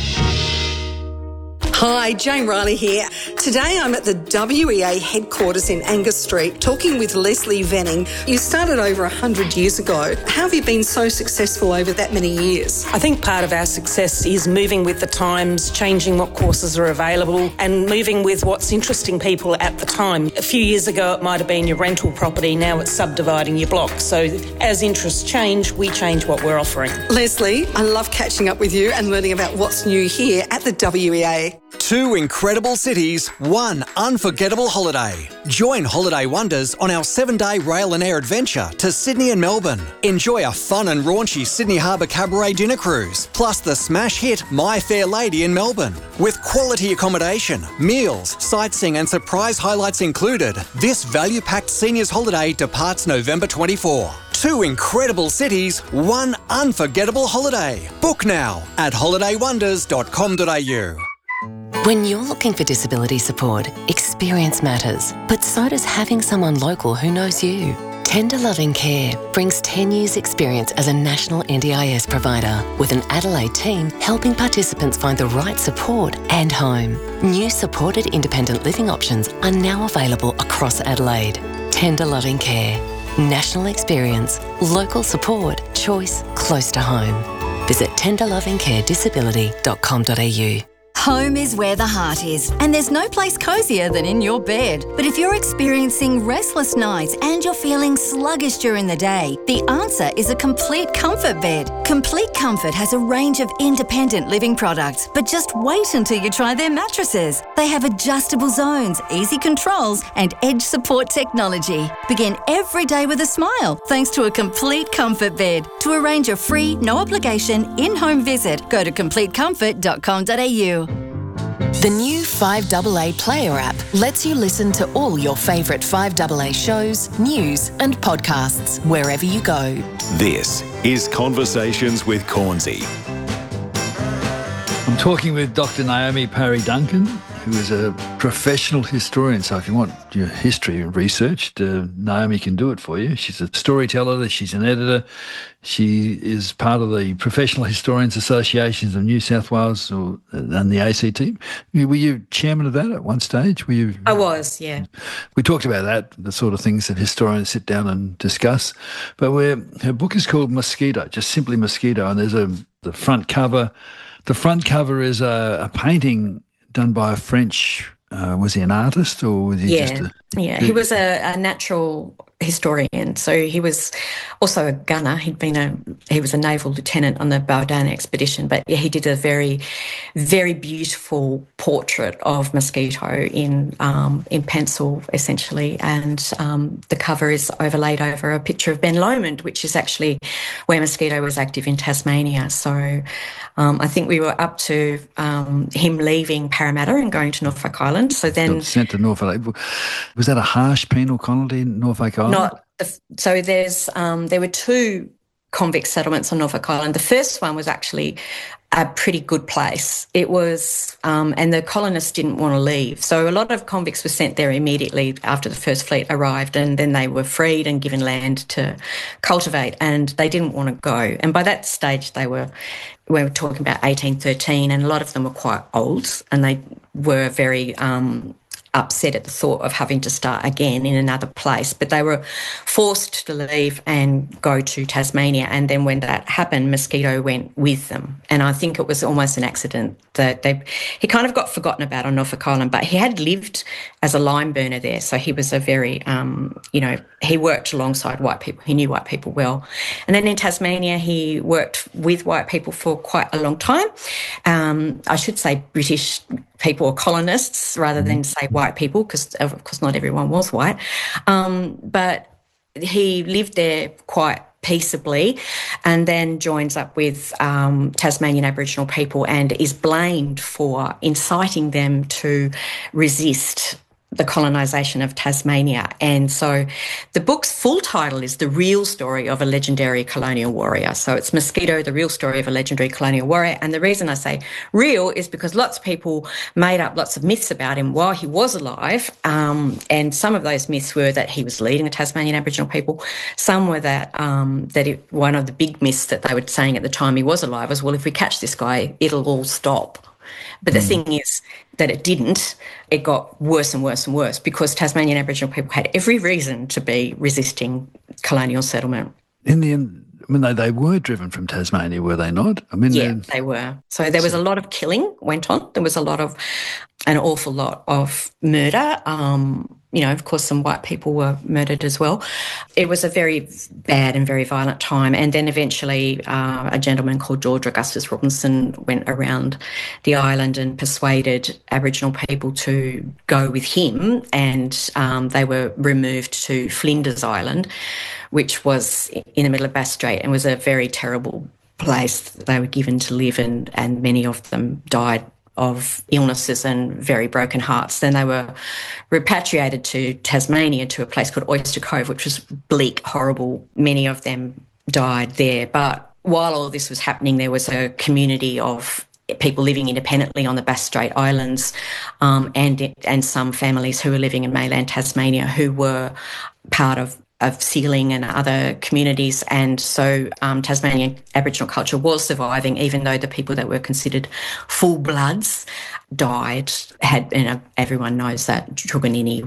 Speaker 4: Hi, Jane Riley here. Today I'm at the WEA headquarters in Angus Street talking with Leslie Venning. You started over 100 years ago. How have you been so successful over that many years?
Speaker 5: I think part of our success is moving with the times, changing what courses are available and moving with what's interesting people at the time. A few years ago it might have been your rental property, now it's subdividing your block. So as interests change, we change what we're offering.
Speaker 4: Leslie, I love catching up with you and learning about what's new here at the WEA.
Speaker 6: 2 incredible cities, 1 unforgettable holiday. Join Holiday Wonders on our 7-day rail and air adventure to Sydney and Melbourne. Enjoy a fun and raunchy Sydney Harbour Cabaret dinner cruise, plus the smash hit My Fair Lady in Melbourne. With quality accommodation, meals, sightseeing and surprise highlights included, this value-packed seniors holiday departs November 24. 2 incredible cities, 1 unforgettable holiday. Book now at holidaywonders.com.au.
Speaker 25: When you're looking for disability support, experience matters, but so does having someone local who knows you. Tender Loving Care brings 10 years' experience as a national NDIS provider, with an Adelaide team helping participants find the right support and home. New supported independent living options are now available across Adelaide. Tender Loving Care. National experience, local support, choice close to home. Visit tenderlovingcaredisability.com.au.
Speaker 24: Home is where the heart is, and there's no place cosier than in your bed. But if you're experiencing restless nights and you're feeling sluggish during the day, the answer is a Complete Comfort bed. Complete Comfort has a range of independent living products, but just wait until you try their mattresses. They have adjustable zones, easy controls, and edge support technology. Begin every day with a smile thanks to a Complete Comfort bed. To arrange a free, no obligation, in-home visit, go to completecomfort.com.au.
Speaker 13: The new 5AA Player app lets you listen to all your favourite 5AA shows, news and podcasts wherever you go.
Speaker 21: This is Conversations with Cornsey.
Speaker 14: I'm talking with Dr. Naomi Parry Duncan, who is a professional historian. So if you want your history researched, Naomi can do it for you. She's a storyteller, she's an editor. She is part of the Professional Historians Associations of New South Wales and the ACT. Were you chairman of that at one stage? Were you?
Speaker 15: I was, yeah.
Speaker 14: We talked about that, the sort of things that historians sit down and discuss. But her book is called Mosquito, just simply Mosquito, and there's the front cover. The front cover is a painting done by a French, was he an artist or was he just a...
Speaker 15: He was a natural historian. So he was also a gunner. He was a naval lieutenant on the Baudin expedition. But yeah, he did a very, very beautiful portrait of Mosquito in pencil, essentially. And the cover is overlaid over a picture of Ben Lomond, which is actually where Mosquito was active in Tasmania. So I think we were up to him leaving Parramatta and going to Norfolk Island. So then
Speaker 14: sent to Norfolk. Was that a harsh penal colony in Norfolk Island?
Speaker 15: So there were two convict settlements on Norfolk Island. The first one was actually a pretty good place. It was, and the colonists didn't want to leave. So a lot of convicts were sent there immediately after the first fleet arrived, and then they were freed and given land to cultivate, and they didn't want to go. And by that stage, we were talking about 1813, and a lot of them were quite old, and they were very upset at the thought of having to start again in another place. But they were forced to leave and go to Tasmania. And then when that happened, Mosquito went with them. And I think it was almost an accident that he kind of got forgotten about on Norfolk Island, but he had lived as a lime burner there. So he was a very, he worked alongside white people. He knew white people well. And then in Tasmania, he worked with white people for quite a long time. I should say British people or colonists rather than say white people, because of course not everyone was white. But he lived there quite peaceably and then joins up with Tasmanian Aboriginal people and is blamed for inciting them to resist the colonisation of Tasmania. And so the book's full title is The Real Story of a Legendary Colonial Warrior. So it's Mosquito, The Real Story of a Legendary Colonial Warrior. And the reason I say real is because lots of people made up lots of myths about him while he was alive. And some of those myths were that he was leading the Tasmanian Aboriginal people. Some were that one of the big myths that they were saying at the time he was alive was, well, if we catch this guy, it'll all stop. But the thing is that it didn't. It got worse and worse and worse because Tasmanian Aboriginal people had every reason to be resisting colonial settlement.
Speaker 14: In the end, I mean, they were driven from Tasmania, were they not? I mean,
Speaker 15: yeah, they were. So there was a lot of killing went on. There was an awful lot of murder. Of course, some white people were murdered as well. It was a very bad and very violent time. And then eventually a gentleman called George Augustus Robinson went around the island and persuaded Aboriginal people to go with him, and they were removed to Flinders Island, which was in the middle of Bass Strait and was a very terrible place they were given to live in, and many of them died of illnesses and very broken hearts. Then they were repatriated to Tasmania to a place called Oyster Cove, which was bleak, horrible. Many of them died there. But while all this was happening, there was a community of people living independently on the Bass Strait Islands, and some families who were living in mainland Tasmania who were part of Sealing and other communities. And so Tasmanian Aboriginal culture was surviving, even though the people that were considered full bloods died. Everyone knows that Truganini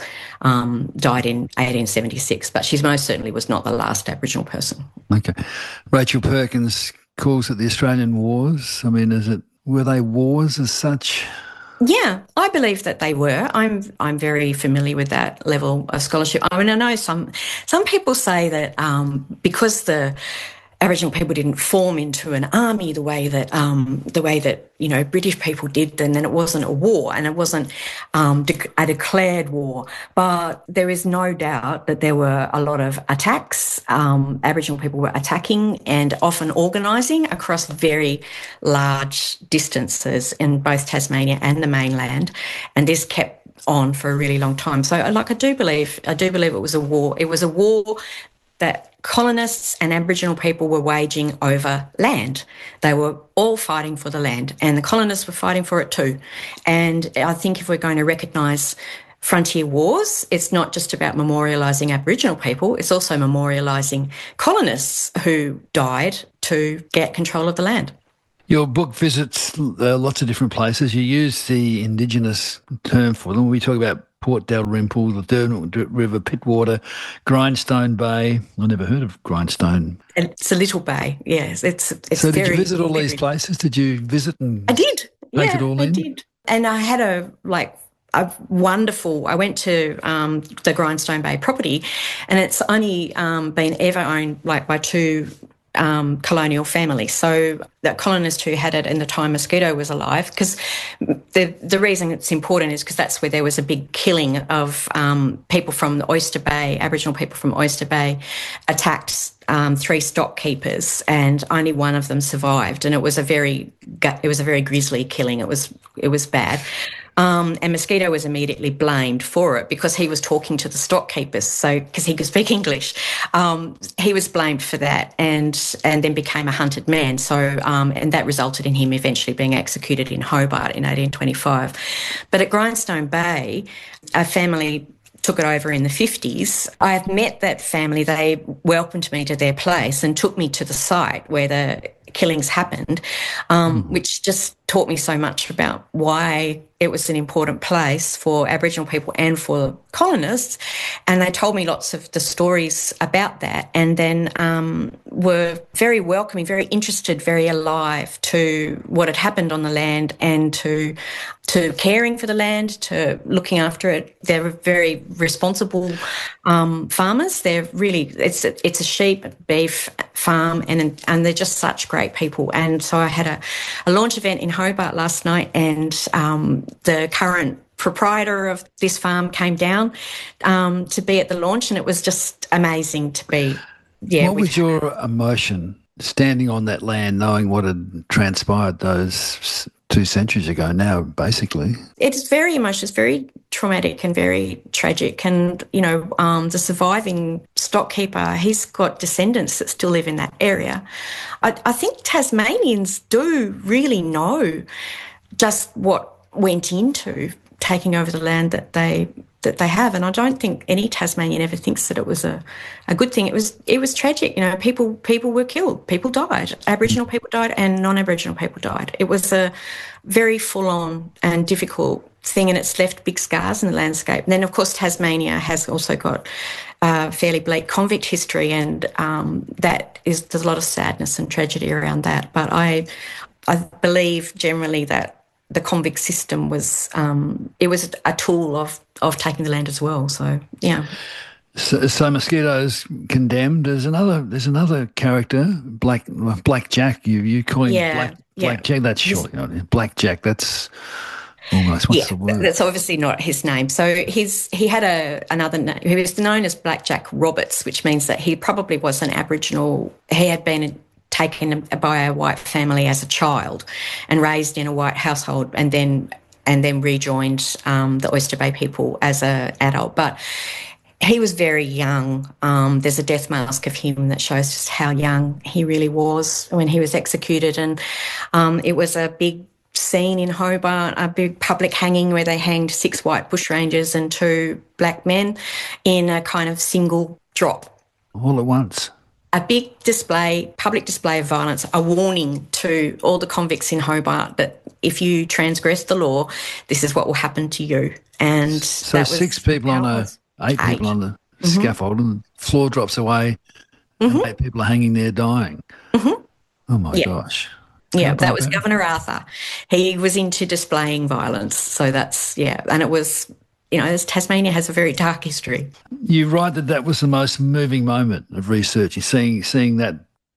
Speaker 15: died in 1876, but she most certainly was not the last Aboriginal person.
Speaker 14: Okay. Rachel Perkins calls it the Australian Wars. I mean, were they wars as such?
Speaker 15: Yeah, I believe that they were. I'm very familiar with that level of scholarship. I mean, I know some people say that because the Aboriginal people didn't form into an army the way that British people did, and then it wasn't a war, and it wasn't a declared war. But there is no doubt that there were a lot of attacks. Aboriginal people were attacking and often organising across very large distances in both Tasmania and the mainland, and this kept on for a really long time. So, I do believe it was a war. It was a war that colonists and Aboriginal people were waging over land. They were all fighting for the land, and the colonists were fighting for it too. And I think if we're going to recognise frontier wars, it's not just about memorialising Aboriginal people, it's also memorialising colonists who died to get control of the land.
Speaker 14: Your book visits lots of different places. You use the Indigenous term for them. We talk about Port Dalrymple, the Derwent River, Pittwater, Grindstone Bay. I never heard of Grindstone.
Speaker 15: It's a little bay, yes. It's
Speaker 14: so did you visit all these places? Did you visit and
Speaker 15: I did.
Speaker 14: take it all in?
Speaker 15: I did. And I had a wonderful, I went to the Grindstone Bay property, and it's only been ever owned by two colonial family. So the colonist who had it in the time Mosquito was alive, because the reason it's important is because that's where there was a big killing of people from the Oyster Bay, Aboriginal people from Oyster Bay attacked 3 stock keepers, and only one of them survived, and it was a very grisly killing. It was bad. And Mosquito was immediately blamed for it because he was talking to the stock keepers. So, because he could speak English, he was blamed for that, and then became a hunted man. So, and that resulted in him eventually being executed in Hobart in 1825. But at Grindstone Bay, a family took it over in the 50s. I have met that family. They welcomed me to their place and took me to the site where the killings happened, which just taught me so much about why it was an important place for Aboriginal people and for colonists. And they told me lots of the stories about that, and then were very welcoming, very interested, very alive to what had happened on the land, and to caring for the land, to looking after it. They're very responsible farmers. They're really, it's a sheep, beef farm, and they're just such great people. And so I had a launch event in Hobart last night, and the current proprietor of this farm came down to be at the launch, and it was just amazing to be. Yeah.
Speaker 14: What was your emotion standing on that land, knowing what had transpired those 2 centuries ago now, basically?
Speaker 15: It's very emotional. It's very traumatic and very tragic. And, the surviving stock keeper, he's got descendants that still live in that area. I think Tasmanians do really know just what went into taking over the land that they have, and I don't think any Tasmanian ever thinks that it was a good thing. It was tragic. People were killed, people died, Aboriginal people died, and non-Aboriginal people died. It was a very full-on and difficult thing, and it's left big scars in the landscape. And then, of course, Tasmania has also got fairly bleak convict history, and there's a lot of sadness and tragedy around that. But I believe generally that the convict system was a tool of taking the land as well. So yeah.
Speaker 14: So Mosquito's condemned. There's another character, Black Jack. You call him Black Jack. That's short. Black Jack. That's almost what's the word?
Speaker 15: That's obviously not his name. So he had another name. He was known as Black Jack Roberts, which means that he probably was an Aboriginal. He had been taken by a white family as a child and raised in a white household, and then rejoined the Oyster Bay people as an adult. But he was very young. There's a death mask of him that shows just how young he really was when he was executed. And it was a big scene in Hobart, a big public hanging where they hanged 6 white bushrangers and 2 black men in a kind of single drop.
Speaker 14: All at once.
Speaker 15: A big public display of violence, a warning to all the convicts in Hobart that if you transgress the law, this is what will happen to you. And
Speaker 14: so 6 people on 8 people on the scaffold, and the floor drops away, and 8 people are hanging there dying. Mm-hmm. Oh my gosh.
Speaker 15: Yeah, that was Governor Arthur. He was into displaying violence. So that's, and it was, Tasmania has a very dark history.
Speaker 14: You write that was the most moving moment of research, seeing that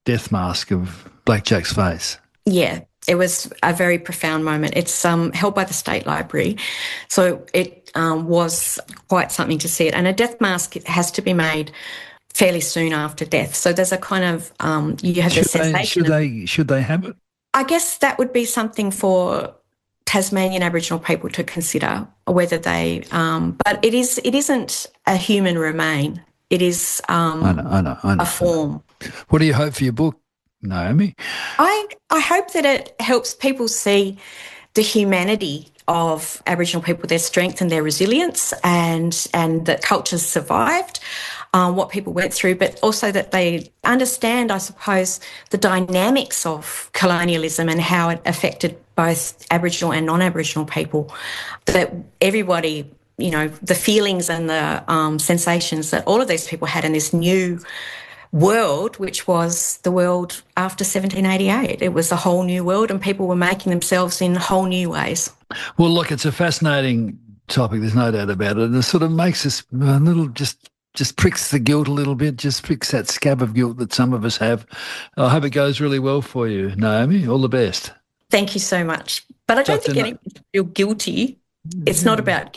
Speaker 14: death mask of Blackjack's face.
Speaker 15: Yeah, it was a very profound moment. It's held by the State Library, so it was quite something to see it. And a death mask has to be made fairly soon after death. So there's a kind of you have the sensation.
Speaker 14: Should they have it?
Speaker 15: I guess that would be something for Tasmanian Aboriginal people to consider whether they. But it isn't a human remain. It is
Speaker 14: I know.
Speaker 15: a form.
Speaker 14: What do you hope for your book, Naomi?
Speaker 15: I hope that it helps people see the humanity of Aboriginal people, their strength and their resilience, and that cultures survived, what people went through, but also that they understand, I suppose, the dynamics of colonialism and how it affected both Aboriginal and non-Aboriginal people, that everybody, you know, the feelings and the sensations that all of these people had in this new world, which was the world after 1788. It was a whole new world and people were making themselves in whole new ways.
Speaker 14: Well, look, it's a fascinating topic, there's no doubt about it. And it sort of makes us a little, just pricks the guilt a little bit, just pricks that scab of guilt that some of us have. I hope it goes really well for you, Naomi. All the best.
Speaker 15: Thank you so much. But I don't think anyone should feel guilty. It's not about guilt.